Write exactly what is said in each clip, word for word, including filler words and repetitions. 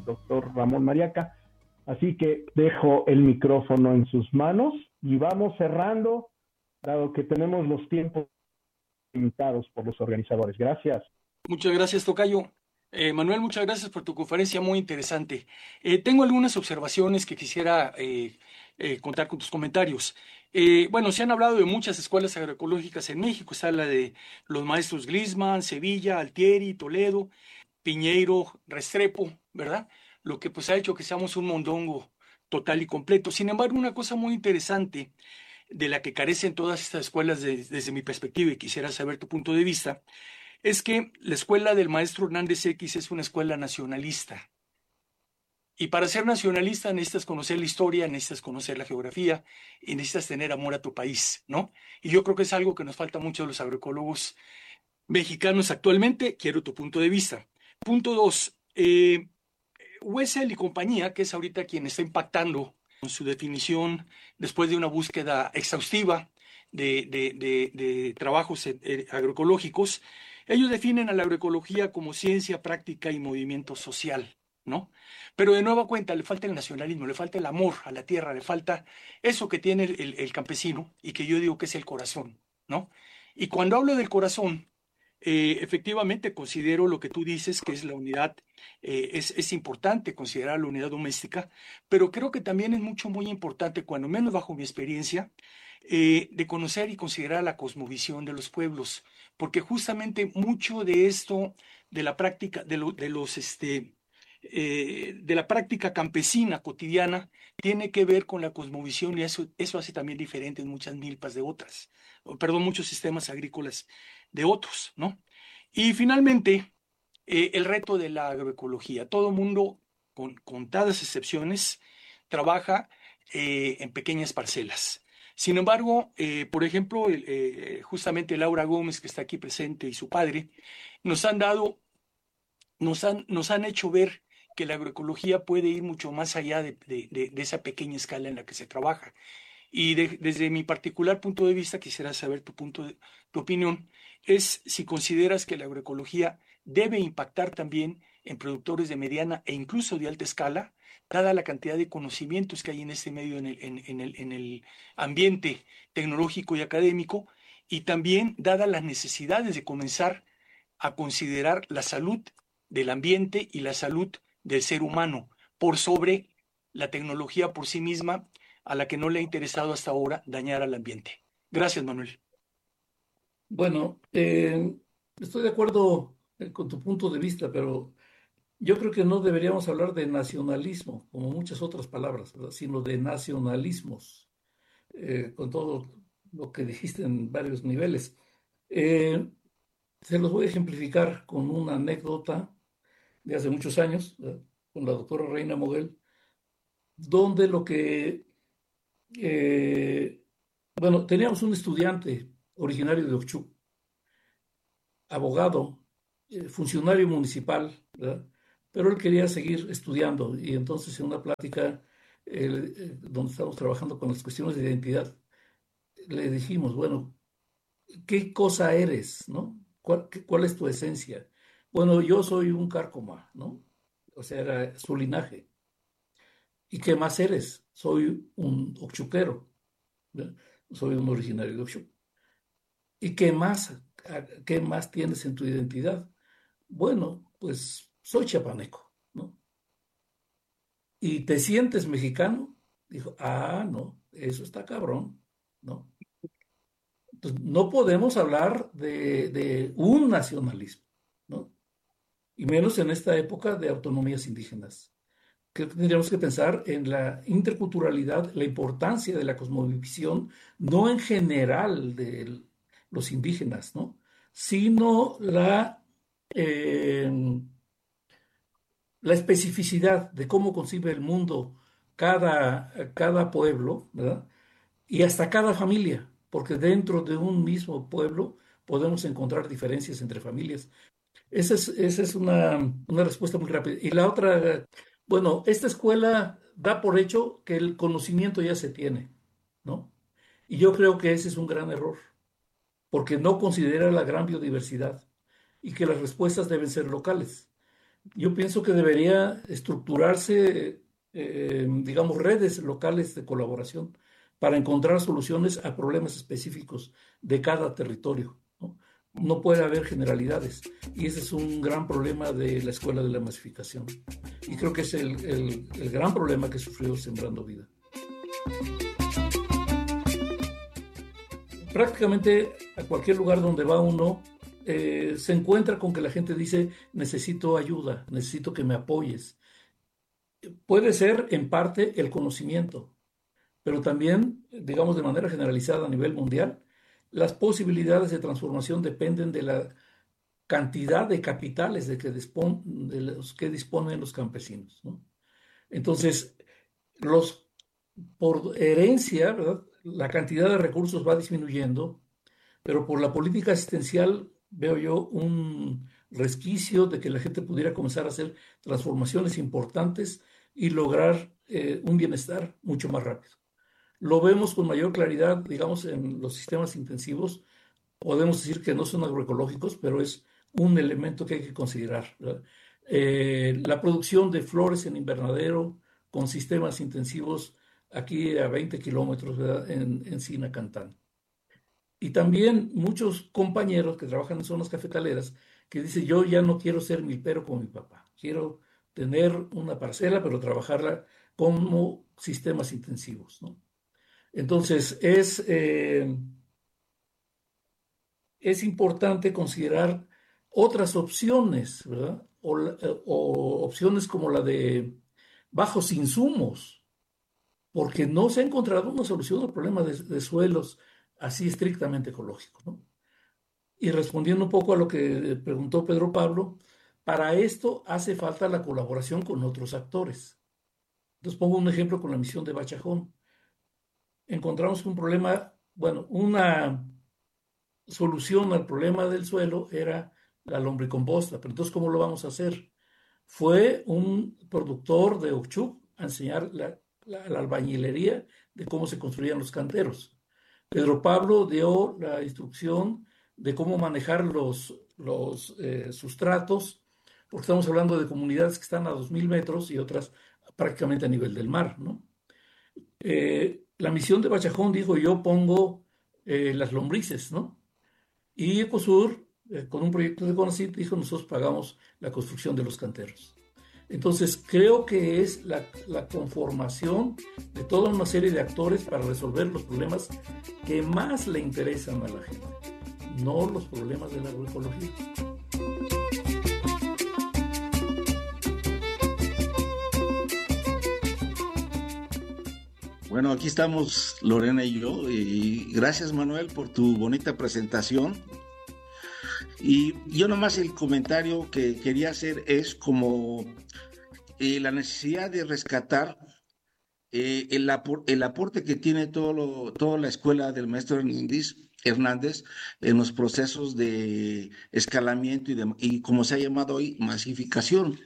doctor Ramón Mariaca. Así que dejo el micrófono en sus manos y vamos cerrando, dado que tenemos los tiempos limitados por los organizadores. Gracias. Muchas gracias, tocayo. Eh, Manuel, muchas gracias por tu conferencia, muy interesante. Eh, tengo algunas observaciones que quisiera eh, eh, contar con tus comentarios. Eh, bueno, se han hablado de muchas escuelas agroecológicas en México. Está la de los maestros Glisman, Sevilla, Altieri, Toledo, Piñeiro, Restrepo, ¿verdad? Lo que pues ha hecho que seamos un mondongo total y completo. Sin embargo, una cosa muy interesante de la que carecen todas estas escuelas de- desde mi perspectiva, y quisiera saber tu punto de vista, es que la escuela del maestro Hernández X es una escuela nacionalista. Y para ser nacionalista necesitas conocer la historia, necesitas conocer la geografía y necesitas tener amor a tu país, ¿no? Y yo creo que es algo que nos falta mucho a los agroecólogos mexicanos actualmente. Quiero tu punto de vista. Punto dos. Eh, Wessel y compañía, que es ahorita quien está impactando con su definición después de una búsqueda exhaustiva de, de- de- de trabajos eh, eh, agroecológicos, ellos definen a la agroecología como ciencia, práctica y movimiento social, ¿no? Pero de nueva cuenta le falta el nacionalismo, le falta el amor a la tierra, le falta eso que tiene el, el- el campesino y que yo digo que es el corazón, ¿no? Y cuando hablo del corazón, eh, efectivamente considero lo que tú dices, que es la unidad, eh, es, es importante considerar la unidad doméstica, pero creo que también es mucho, muy importante, cuando menos bajo mi experiencia, eh, de conocer y considerar la cosmovisión de los pueblos, porque justamente mucho de esto, de la práctica, de, lo- de los, este, eh, de la práctica campesina cotidiana, tiene que ver con la cosmovisión y eso, eso hace también diferentes muchas milpas de otras, o, perdón, muchos sistemas agrícolas de otros, ¿no? Y finalmente, eh, el reto de la agroecología. Todo mundo, con contadas excepciones, trabaja eh, en pequeñas parcelas. Sin embargo, eh, por ejemplo, el, eh, justamente Laura Gómez, que está aquí presente, y su padre, nos han dado, nos han, nos han hecho ver que la agroecología puede ir mucho más allá de, de- de- de esa pequeña escala en la que se trabaja. Y de- desde mi particular punto de vista, quisiera saber tu punto de, tu opinión, es si consideras que la agroecología debe impactar también en productores de mediana e incluso de alta escala, dada la cantidad de conocimientos que hay en este medio, en el, en, en el, en el ambiente tecnológico y académico, y también dada las necesidades de comenzar a considerar la salud del ambiente y la salud del ser humano por sobre la tecnología por sí misma, a la que no le ha interesado hasta ahora dañar al ambiente. Gracias, Manuel. Bueno, eh, estoy de acuerdo eh, con tu punto de vista, pero yo creo que no deberíamos hablar de nacionalismo, como muchas otras palabras, ¿verdad? Sino de nacionalismos, eh, con todo lo que dijiste en varios niveles. Eh, Se los voy a ejemplificar con una anécdota de hace muchos años, ¿verdad? Con la doctora Reina Moguel, donde lo que, eh, bueno, teníamos un estudiante originario de Ochuc, abogado, eh, funcionario municipal, ¿verdad? Pero él quería seguir estudiando y entonces en una plática eh, eh, donde estábamos trabajando con las cuestiones de identidad, le dijimos, bueno, ¿qué cosa eres, no? ¿Cuál, qué- cuál es tu esencia? Bueno, yo soy un cárcoma, ¿no? O sea, era su linaje. ¿Y qué más eres? Soy un ochuquero, ¿verdad? Soy un originario de Ochuc. ¿Y qué más? ¿Qué más tienes en tu identidad? Bueno, pues soy chapaneco, ¿no? ¿Y te sientes mexicano? Dijo, ah, no, eso está cabrón, ¿no? Entonces, no podemos hablar de, de un nacionalismo, ¿no? Y menos en esta época de autonomías indígenas. Creo que tendríamos que pensar en la interculturalidad, la importancia de la cosmovisión, no en general de los indígenas, ¿no? Sino la, eh, la especificidad de cómo concibe el mundo cada, cada pueblo, ¿verdad? Y hasta cada familia, porque dentro de un mismo pueblo podemos encontrar diferencias entre familias. Esa es, esa es una, una respuesta muy rápida. Y la otra, bueno, esta escuela da por hecho que el conocimiento ya se tiene, ¿no? Y yo creo que ese es un gran error, porque no considera la gran biodiversidad y que las respuestas deben ser locales. Yo pienso que debería estructurarse, eh, digamos, redes locales de colaboración para encontrar soluciones a problemas específicos de cada territorio, ¿no? No puede haber generalidades. Y ese es un gran problema de la escuela de la masificación. Y creo que es el, el, el gran problema que sufrió Sembrando Vida. Prácticamente a cualquier lugar donde va uno, eh, se encuentra con que la gente dice, necesito ayuda, necesito que me apoyes. Puede ser en parte el conocimiento, pero también, digamos de manera generalizada a nivel mundial, las posibilidades de transformación dependen de la cantidad de capitales de, que, dispon, de los que disponen los campesinos, ¿no? Entonces, los, por herencia, ¿verdad?, la cantidad de recursos va disminuyendo, pero por la política asistencial veo yo un resquicio de que la gente pudiera comenzar a hacer transformaciones importantes y lograr eh, un bienestar mucho más rápido. Lo vemos con mayor claridad, digamos, en los sistemas intensivos. Podemos decir que no son agroecológicos, pero es un elemento que hay que considerar, eh, la producción de flores en invernadero con sistemas intensivos aquí a veinte kilómetros, ¿verdad?, en, en Sinacantán. Y también muchos compañeros que trabajan en zonas cafetaleras que dicen, yo ya no quiero ser milpero como mi papá, quiero tener una parcela, pero trabajarla como sistemas intensivos, ¿no? Entonces, es, eh, es importante considerar otras opciones, ¿verdad? O, o opciones como la de bajos insumos, porque no se ha encontrado una solución al problema de, de suelos así estrictamente ecológico, ¿no? Y respondiendo un poco a lo que preguntó Pedro Pablo, para esto hace falta la colaboración con otros actores. Entonces pongo un ejemplo con la misión de Bachajón. Encontramos un problema, bueno, una solución al problema del suelo era la lombricomposta, pero entonces, ¿cómo lo vamos a hacer? Fue un productor de Ochuc a enseñar la, la, la albañilería de cómo se construían los canteros. Pedro Pablo dio la instrucción de cómo manejar los, los eh, sustratos, porque estamos hablando de comunidades que están a dos mil metros y otras prácticamente a nivel del mar, ¿no? Eh, la misión de Bachajón dijo, yo pongo eh, las lombrices, ¿no? Y Ecosur, eh, con un proyecto de CONACYT, dijo, nosotros pagamos la construcción de los canteros. Entonces, creo que es la, la conformación de toda una serie de actores para resolver los problemas que más le interesan a la gente, no los problemas de la agroecología. Bueno, aquí estamos Lorena y yo, y gracias Manuel por tu bonita presentación. Y yo nomás el comentario que quería hacer es como eh, la necesidad de rescatar eh, el, apor el aporte que tiene todo lo, toda la escuela del maestro Hernández, Hernández en los procesos de escalamiento y, de, y como se ha llamado hoy, masificación.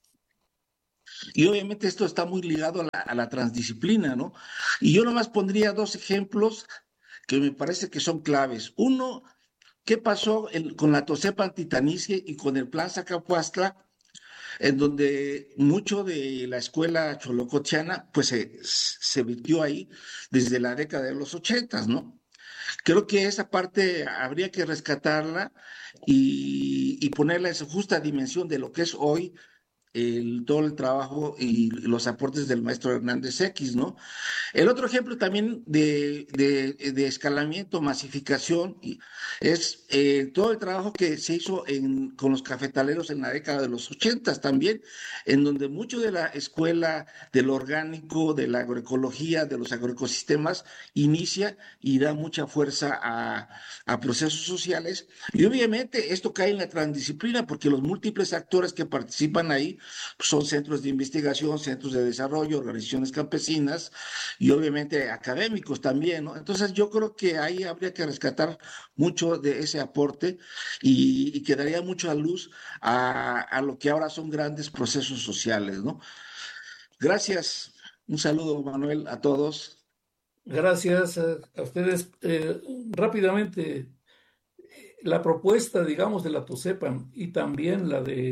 Y obviamente esto está muy ligado a la, a la transdisciplina, ¿no? Y yo nomás pondría dos ejemplos que me parece que son claves. Uno, ¿qué pasó en, con la Tocepa Antitanicie y con el Plan Zacapuastla, en donde mucho de la escuela cholocotiana pues se, se virtió ahí desde la década de los ochentas, ¿no? Creo que esa parte habría que rescatarla y, y ponerla en su justa dimensión de lo que es hoy el, todo el trabajo y los aportes del maestro Hernández X, ¿no? El otro ejemplo también de, de, de escalamiento, masificación, es eh, todo el trabajo que se hizo en, con los cafetaleros en la década de los ochentas también, en donde mucho de la escuela del orgánico, de la agroecología, de los agroecosistemas, inicia y da mucha fuerza a, a procesos sociales. Y obviamente esto cae en la transdisciplina porque los múltiples actores que participan ahí son centros de investigación, centros de desarrollo, organizaciones campesinas, y obviamente académicos también, ¿no? Entonces yo creo que ahí habría que rescatar mucho de ese aporte y, y que daría mucha luz a, a lo que ahora son grandes procesos sociales, ¿no? Gracias. Un saludo, Manuel, a todos. Gracias a, a ustedes. Eh, rápidamente, la propuesta, digamos, de la TOCEPAN y también la de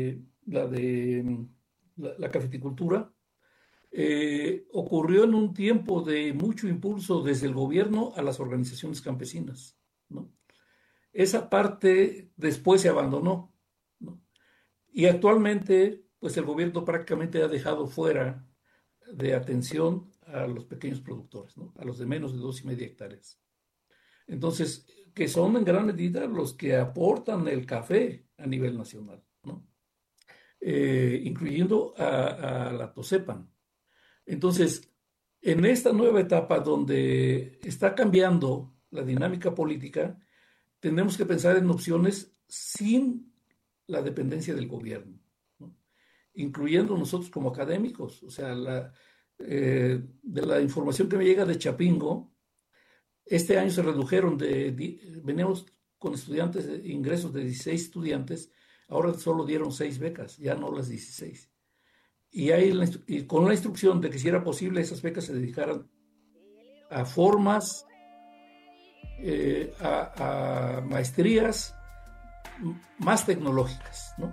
la de la, la cafeticultura, eh, ocurrió en un tiempo de mucho impulso desde el gobierno a las organizaciones campesinas, ¿no? Esa parte después se abandonó, ¿no? Y actualmente, pues el gobierno prácticamente ha dejado fuera de atención a los pequeños productores, ¿no? A los de menos de dos y media hectáreas. Entonces, que son en gran medida los que aportan el café a nivel nacional, ¿no? Eh, incluyendo a, a la Tosepan. Entonces, en esta nueva etapa donde está cambiando la dinámica política, tenemos que pensar en opciones sin la dependencia del gobierno, ¿no? Incluyendo nosotros como académicos. O sea, la, eh, de la información que me llega de Chapingo, este año se redujeron de, de veníamos con estudiantes, ingresos de dieciséis estudiantes, ahora solo dieron seis becas, ya no las dieciséis. Y, hay la, y con la instrucción de que si era posible esas becas se dedicaran a formas, eh, a, a maestrías más tecnológicas, ¿no?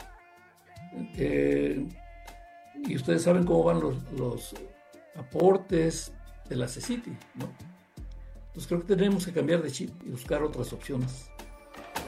Eh, y ustedes saben cómo van los, los aportes de la CECITI, ¿no? Entonces creo que tenemos que cambiar de chip y buscar otras opciones.